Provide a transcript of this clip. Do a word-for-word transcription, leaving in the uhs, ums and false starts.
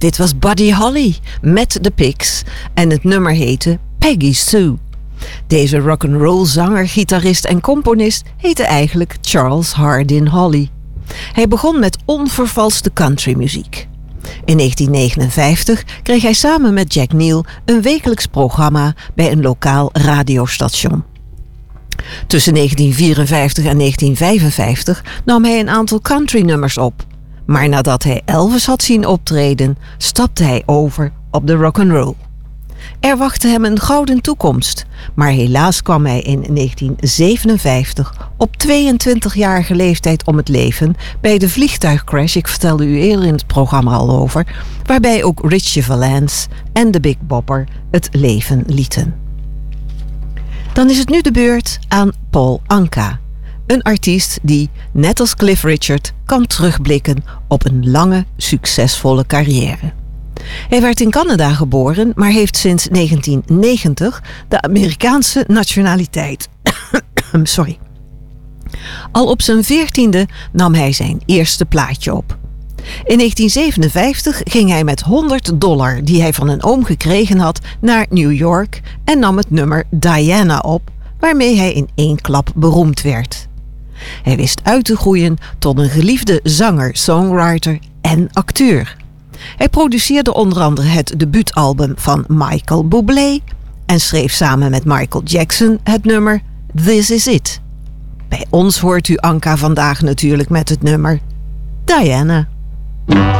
Dit was Buddy Holly met The Pigs en het nummer heette Peggy Sue. Deze rock'n'roll zanger, gitarist en componist heette eigenlijk Charles Hardin Holly. Hij begon met onvervalste countrymuziek. In negentien negenenvijftig kreeg hij samen met Jack Neal een wekelijks programma bij een lokaal radiostation. Tussen negentien vierenvijftig en negentien vijfenvijftig nam hij een aantal countrynummers op. Maar nadat hij Elvis had zien optreden, stapte hij over op de rock'n'roll. Er wachtte hem een gouden toekomst, maar helaas kwam hij in negentien zevenenvijftig op tweeëntwintigjarige leeftijd om het leven bij de vliegtuigcrash, ik vertelde u eerder in het programma al over, waarbij ook Ritchie Valens en de Big Bopper het leven lieten. Dan is het nu de beurt aan Paul Anka, een artiest die, net als Cliff Richard, kan terugblikken op een lange, succesvolle carrière. Hij werd in Canada geboren, maar heeft sinds negentien negentig de Amerikaanse nationaliteit. Sorry. Al op zijn veertiende nam hij zijn eerste plaatje op. In negentien zevenenvijftig ging hij met honderd dollar die hij van een oom gekregen had naar New York en nam het nummer Diana op, waarmee hij in één klap beroemd werd. Hij wist uit te groeien tot een geliefde zanger, songwriter en acteur. Hij produceerde onder andere het debuutalbum van Michael Bublé en schreef samen met Michael Jackson het nummer This Is It. Bij ons hoort u Anka vandaag natuurlijk met het nummer Diana.